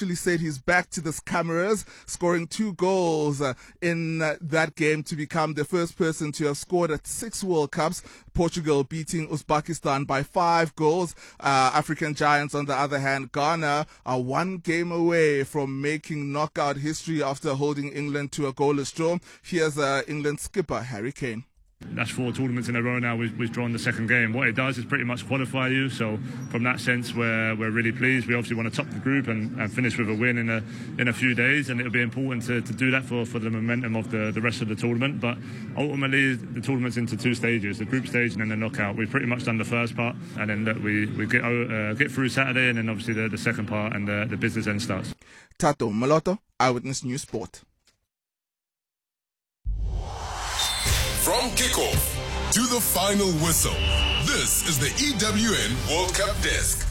he's back to the cameras, scoring 2 goals in that game to become the first person to have scored at 6 World Cups. Portugal beating Uzbekistan by 5 goals. African giants, on the other hand, Ghana, are 1 game away from making knockout history after holding England to a goalless draw. Here's England skipper Harry Kane. That's 4 tournaments in a row now. We've drawn the second game. What it does is pretty much qualify you. So from that sense, we're really pleased. We obviously want to top the group and finish with a win in a few days, and it'll be important to do that for the momentum of the rest of the tournament. But ultimately, the tournament's into 2 stages: the group stage and then the knockout. We've pretty much done the first part, and then we get through Saturday, and then obviously the second part and the business end starts. Tato Maloto, Eyewitness News Sport. From kickoff to the final whistle, this is the EWN World Cup Desk.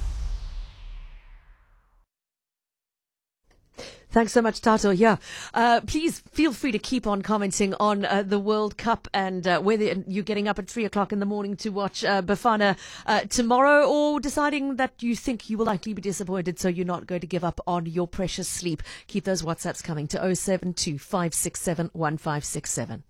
Thanks so much, Tato. Yeah. Please feel free to keep on commenting on the World Cup and whether you're getting up at 3 o'clock in the morning to watch Bafana tomorrow, or deciding that you think you will likely be disappointed, so you're not going to give up on your precious sleep. Keep those WhatsApps coming to 072 567 1567.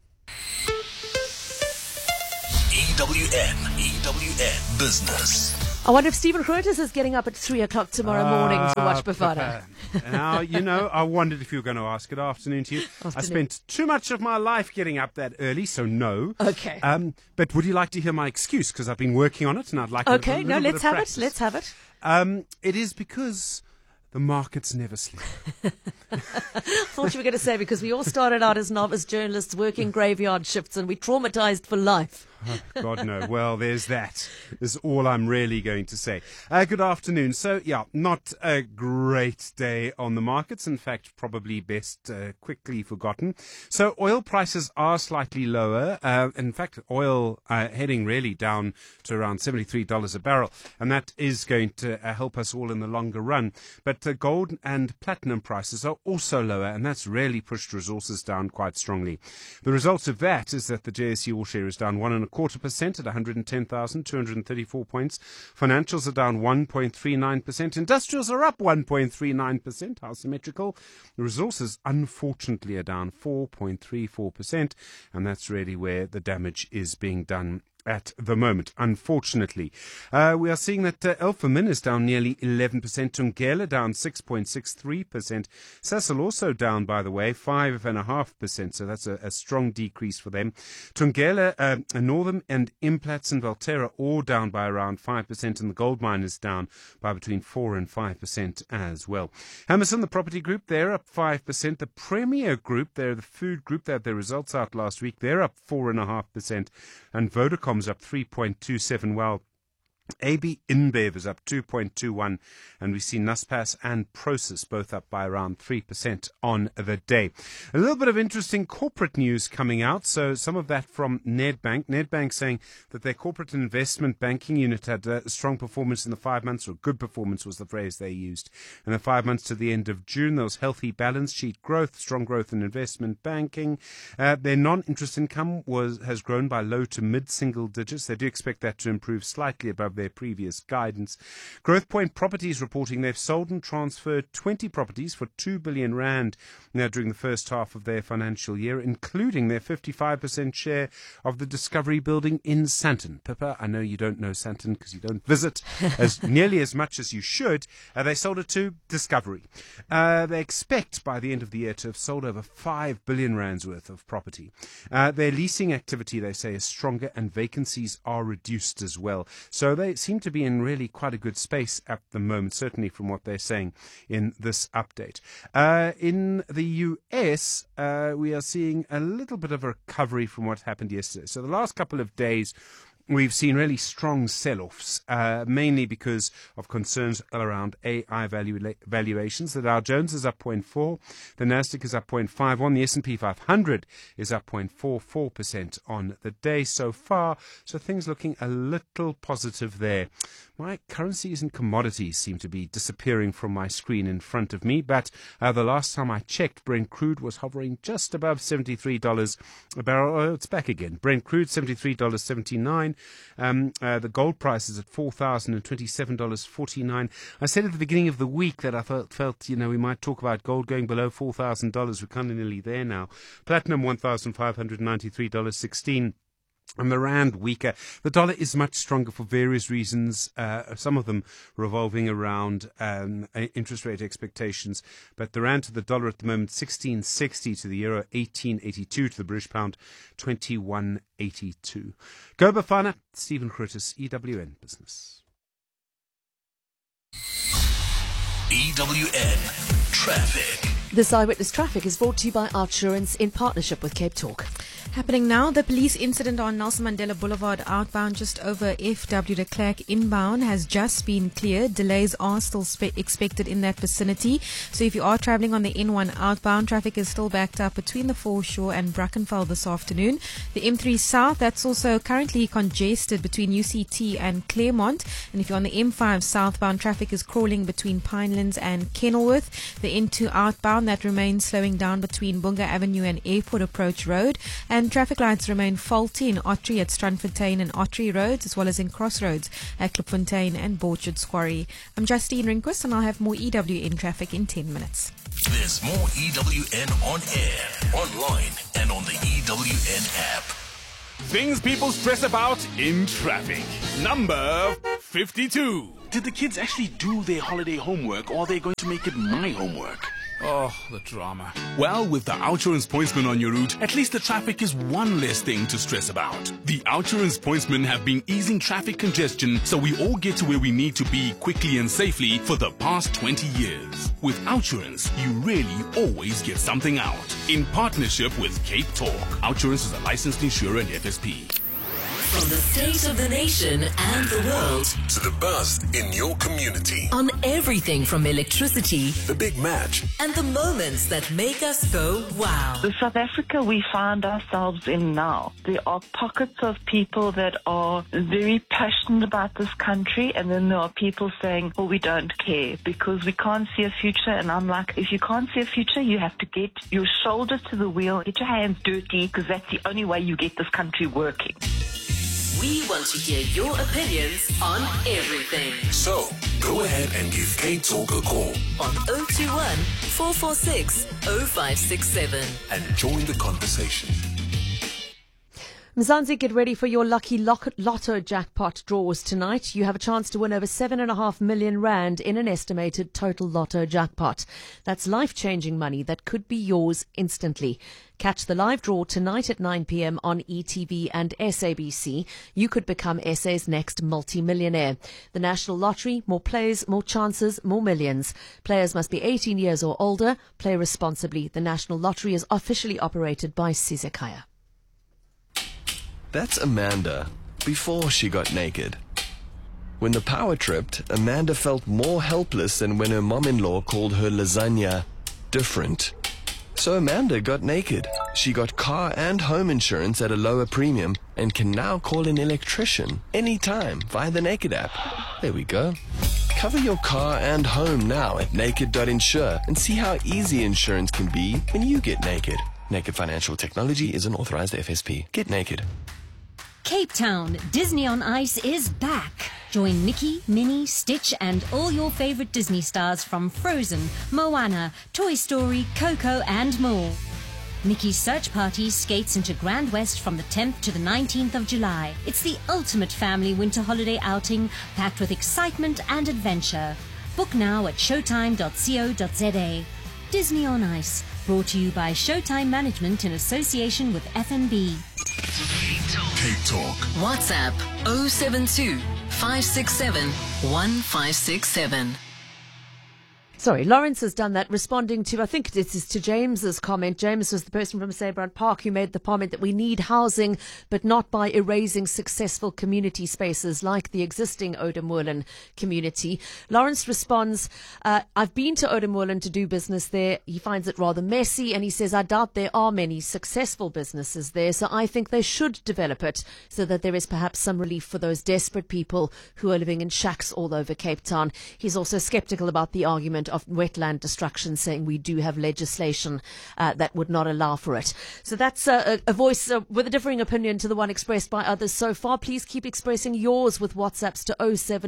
EWN Business. I wonder if Stephen Grotes is getting up at 3 o'clock tomorrow morning to watch Bafana. Now, I wondered if you were going to ask. Good afternoon to you. I spent too much of my life getting up that early, so no. Okay. But would you like to hear my excuse? Because I've been working on it, and I'd like to Okay, no, let's have it. Let's have it. It is because the markets never sleep. Thought you were going to say because we all started out as novice journalists working graveyard shifts and we traumatized for life. Oh, God, no. Well, there's that. Is all I'm really going to say. Good afternoon. So, yeah, not a great day on the markets. In fact, probably best quickly forgotten. So, oil prices are slightly lower. In fact, oil heading really down to around $73 a barrel. And that is going to help us all in the longer run. But gold and platinum prices are also lower, and that's really pushed resources down quite strongly. The result of that is that the JSE All Share is down 1.25% at 110,234 points. Financials are down 1.39%. Industrials are up 1.39%. How symmetrical. The resources, unfortunately, are down 4.34%, and that's really where the damage is being done at the moment, unfortunately. We are seeing that Alpha Min is down nearly 11%, Thungela down 6.63%, Sasol also down, by the way, 5.5%, so that's a strong decrease for them. Thungela, Northern and Implats and Valterra all down by around 5%, and the gold mine is down by between 4 and 5% as well. Hammerson, the property group, they're up 5%. The Premier Group, they're the food group, they had their results out last week, they're up 4.5%, and Vodacom up 3.27, while AB InBev is up 2.21, and we see Naspers and Prosus both up by around 3% on the day. A little bit of interesting corporate news coming out. So some of that from Nedbank. Nedbank saying that their corporate investment banking unit had a strong performance in the 5 months, or good performance was the phrase they used. In the 5 months to the end of June, there was healthy balance sheet growth, strong growth in investment banking. Their non-interest income has grown by low to mid-single digits. They do expect that to improve slightly above their previous guidance. Growth Point Properties reporting they've sold and transferred 20 properties for 2 billion rand during the first half of their financial year, including their 55% share of the Discovery building in Sandton. Pippa, I know you don't know Sandton because you don't visit as nearly as much as you should. They sold it to Discovery. They expect by the end of the year to have sold over 5 billion rands worth of property. Their leasing activity, they say, is stronger and vacancies are reduced as well. So they seem to be in really quite a good space at the moment, certainly from what they're saying in this update. In the US, we are seeing a little bit of a recovery from what happened yesterday. So the last couple of days, we've seen really strong sell-offs, mainly because of concerns around AI valuations. The Dow Jones is up 0.4%, the Nasdaq is up 0.51%, the S&P 500 is up 0.44% on the day so far. So things looking a little positive there. My currencies and commodities seem to be disappearing from my screen in front of me, but the last time I checked, Brent crude was hovering just above $73 a barrel. Oh, it's back again. Brent crude, $73.79. The gold price is at $4,027.49. I said at the beginning of the week that I felt we might talk about gold going below $4,000. We're kind of nearly there now. Platinum, $1,593.16. And the rand weaker. The dollar is much stronger for various reasons, some of them revolving around interest rate expectations. But the rand to the dollar at the moment, 16.60 to the euro, 18.82 to the British pound, 21.82. Go Bafana, Stephen Curtis, EWN Business. EWN Traffic. This Eyewitness Traffic is brought to you by Outsurance in partnership with Cape Talk. Happening now, the police incident on Nelson Mandela Boulevard outbound just over FW de Klerk inbound has just been cleared. Delays are still expected in that vicinity. So if you are travelling on the N1 outbound, traffic is still backed up between the Foreshore and Brackenfell this afternoon. The M3 South, that's also currently congested between UCT and Claremont. And if you're on the M5 southbound, traffic is crawling between Pinelands and Kenilworth. The N2 outbound, that remains slowing down between Bunga Avenue and Airport Approach Road. And traffic lights remain faulty in Ottery at Strandfontein and Ottery Roads, as well as in Crossroads at Klipfontein and Borchard Quarry. I'm Justine Rehnquist, and I'll have more EWN traffic in 10 minutes. There's more EWN on air, online, and on the EWN app. Things people stress about in traffic. Number 52. Did the kids actually do their holiday homework, or are they going to make it my homework? Oh, the drama. Well, with the Outsurance Pointsman on your route, at least the traffic is one less thing to stress about. The Outsurance Pointsmen have been easing traffic congestion so we all get to where we need to be quickly and safely for the past 20 years. With Outsurance, you really always get something out. In partnership with Cape Talk, Outsurance is a licensed insurer and FSP. From the state of the nation and the world to the buzz in your community. On everything from electricity, the big match, and the moments that make us go wow. The South Africa we find ourselves in now, there are pockets of people that are very passionate about this country, and then there are people saying, well, we don't care because we can't see a future. And I'm like, if you can't see a future, you have to get your shoulder to the wheel, get your hands dirty, because that's the only way you get this country working. We want to hear your opinions on everything. So, go ahead and give Cape Talk a call on 021 446 0567 and join the conversation. Mzansi, get ready for your lucky lotto jackpot draws tonight. You have a chance to win over 7.5 million rand in an estimated total lotto jackpot. That's life-changing money that could be yours instantly. Catch the live draw tonight at 9 p.m. on ETV and SABC. You could become SA's next multi-millionaire. The National Lottery, more players, more chances, more millions. Players must be 18 years or older. Play responsibly. The National Lottery is officially operated by Sizekaya. That's Amanda, before she got naked. When the power tripped, Amanda felt more helpless than when her mom-in-law called her lasagna different. So Amanda got naked. She got car and home insurance at a lower premium and can now call an electrician anytime via the Naked app. There we go. Cover your car and home now at naked.insure and see how easy insurance can be when you get naked. Naked Financial Technology is an authorized FSP. Get naked. Cape Town, Disney on Ice is back. Join Mickey, Minnie, Stitch and all your favorite Disney stars from Frozen, Moana, Toy Story, Coco and more. Mickey's Search Party skates into Grand West from the 10th to the 19th of July. It's the ultimate family winter holiday outing packed with excitement and adventure. Book now at showtime.co.za. Disney on Ice, brought to you by Showtime Management in association with FNB. Cape Talk. WhatsApp 072 567 1567. Sorry, Lawrence has done that, responding to, I think this is to James's comment. James was the person from Sabrant Park who made the comment that we need housing, but not by erasing successful community spaces like the existing Oudtshoorn community. Lawrence responds, I've been to Oudtshoorn to do business there. He finds it rather messy, and he says, I doubt there are many successful businesses there, so I think they should develop it so that there is perhaps some relief for those desperate people who are living in shacks all over Cape Town. He's also sceptical about the argument of wetland destruction, saying we do have legislation that would not allow for it. So that's a voice with a differing opinion to the one expressed by others so far. Please keep expressing yours with WhatsApps to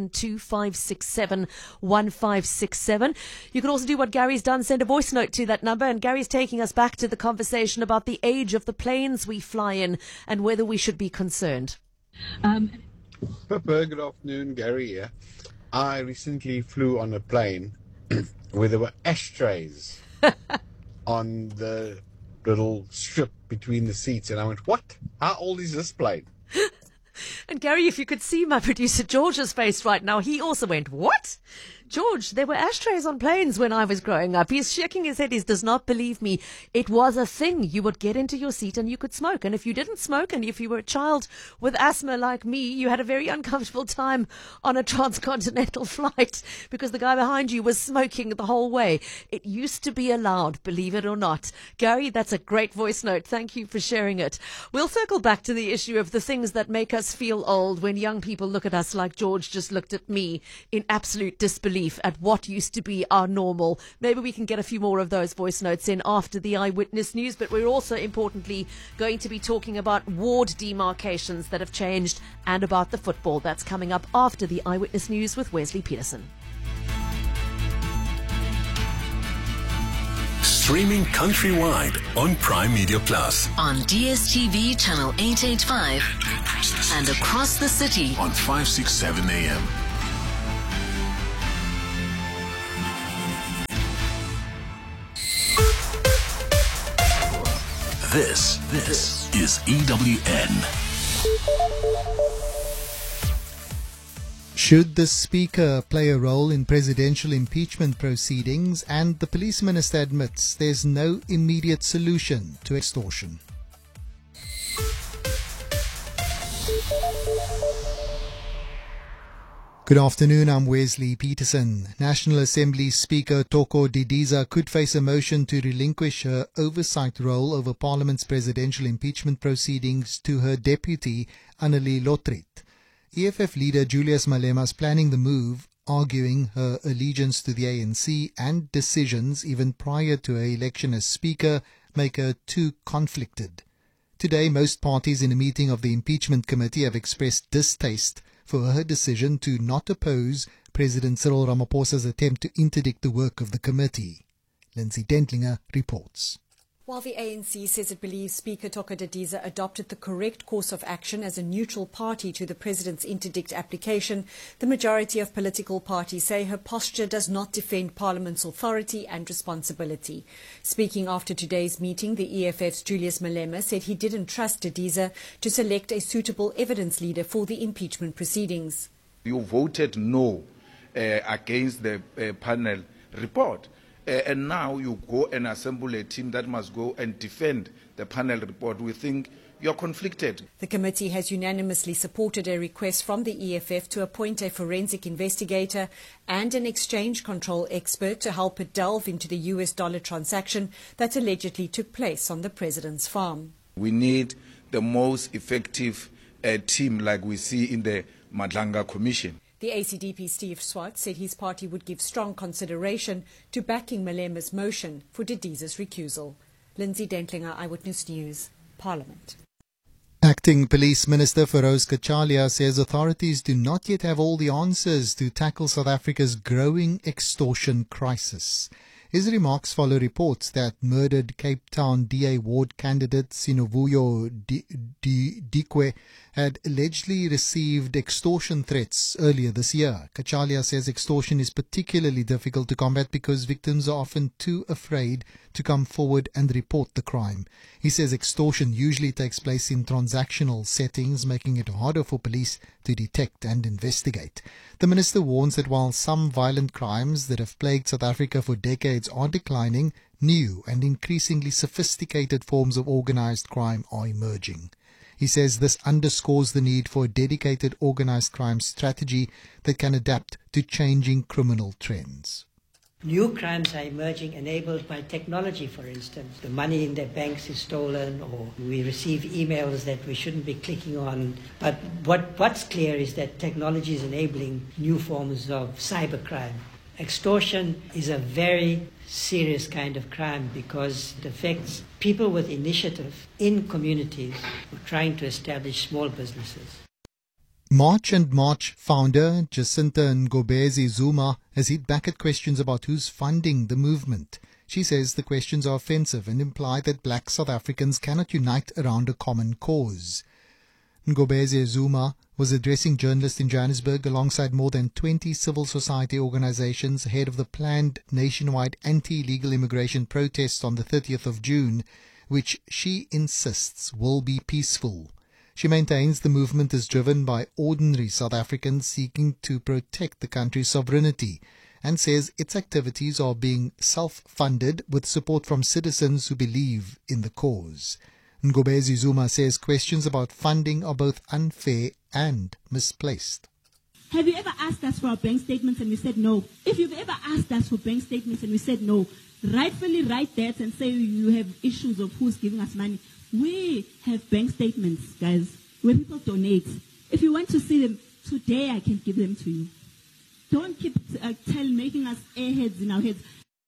0725671567. You can also do what Gary's done, send a voice note to that number, and Gary's taking us back to the conversation about the age of the planes we fly in and whether we should be concerned. Pippa, good afternoon, Gary here. I recently flew on a plane where there were ashtrays on the little strip between the seats, and I went, what? How old is this plane? And Gary, if you could see my producer George's face right now, he also went, what? George, there were ashtrays on planes when I was growing up. He's shaking his head. He does not believe me. It was a thing. You would get into your seat and you could smoke. And if you didn't smoke, and if you were a child with asthma like me, you had a very uncomfortable time on a transcontinental flight because the guy behind you was smoking the whole way. It used to be allowed, believe it or not. Gary, that's a great voice note. Thank you for sharing it. We'll circle back to the issue of the things that make us feel old when young people look at us like George just looked at me in absolute disbelief at what used to be our normal. Maybe we can get a few more of those voice notes in after the Eyewitness News, but we're also importantly going to be talking about ward demarcations that have changed and about the football. That's coming up after the Eyewitness News with Wesley Peterson. Streaming countrywide on Prime Media Plus. On DSTV channel 885 and across the city on 567 AM. This is EWN. Should the Speaker play a role in presidential impeachment proceedings? And the police minister admits there's no immediate solution to extortion. Good afternoon, I'm Wesley Peterson. National Assembly Speaker Toko Didiza could face a motion to relinquish her oversight role over Parliament's presidential impeachment proceedings to her deputy, Annelie Lotriet. EFF leader Julius Malema is planning the move, arguing her allegiance to the ANC and decisions even prior to her election as Speaker make her too conflicted. Today, most parties in a meeting of the Impeachment Committee have expressed distaste for her decision to not oppose President Cyril Ramaphosa's attempt to interdict the work of the committee. Lindsay Dentlinger reports. While the ANC says it believes Speaker Toko Didiza adopted the correct course of action as a neutral party to the President's interdict application, the majority of political parties say her posture does not defend Parliament's authority and responsibility. Speaking after today's meeting, the EFF's Julius Malema said he didn't trust Didiza to select a suitable evidence leader for the impeachment proceedings. You voted no against the panel report. And now you go and assemble a team that must go and defend the panel report. We think you're conflicted. The committee has unanimously supported a request from the EFF to appoint a forensic investigator and an exchange control expert to help it delve into the US dollar transaction that allegedly took place on the president's farm. We need the most effective team like we see in the Madlanga Commission. The ACDP Steve Swart said his party would give strong consideration to backing Malema's motion for Didiza's recusal. Lindsay Dentlinger, Eyewitness News, Parliament. Acting Police Minister Feroz Kachalia says authorities do not yet have all the answers to tackle South Africa's growing extortion crisis. His remarks follow reports that murdered Cape Town DA ward candidate Sinovuyo Dikwe had allegedly received extortion threats earlier this year. Kachalia says extortion is particularly difficult to combat because victims are often too afraid to come forward and report the crime. He says extortion usually takes place in transactional settings, making it harder for police to detect and investigate. The minister warns that while some violent crimes that have plagued South Africa for decades are declining, new and increasingly sophisticated forms of organized crime are emerging. He says this underscores the need for a dedicated organized crime strategy that can adapt to changing criminal trends. New crimes are emerging enabled by technology, for instance. The money in their banks is stolen, or we receive emails that we shouldn't be clicking on. But what's clear is that technology is enabling new forms of cybercrime. Extortion is a very serious kind of crime because it affects people with initiative in communities who are trying to establish small businesses. March and March founder Jacinta Ngobezi Zuma has hit back at questions about who's funding the movement. She says the questions are offensive and imply that black South Africans cannot unite around a common cause. Ngobezi Zuma was addressing journalists in Johannesburg alongside more than 20 civil society organizations ahead of the planned nationwide anti-illegal immigration protests on the 30th of June, which she insists will be peaceful. She maintains the movement is driven by ordinary South Africans seeking to protect the country's sovereignty and says its activities are being self-funded with support from citizens who believe in the cause. Ngobezi Zuma says questions about funding are both unfair and misplaced. Have you ever asked us for our bank statements and we said no? If you've ever asked us for bank statements and we said no, rightfully write that and say you have issues of who's giving us money. We have bank statements, guys, where people donate. If you want to see them, today I can give them to you. Don't keep making us airheads in our heads.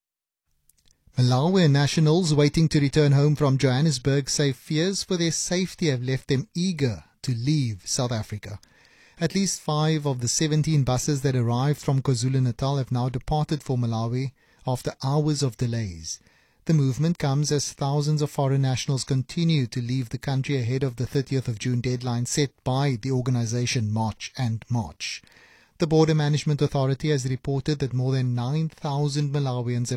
Malawi nationals waiting to return home from Johannesburg say fears for their safety have left them eager to leave South Africa. At least 5 of the 17 buses that arrived from KwaZulu-Natal have now departed for Malawi after hours of delays. The movement comes as thousands of foreign nationals continue to leave the country ahead of the 30th of June deadline set by the organization March and March. The Border Management Authority has reported that more than 9,000 Malawians have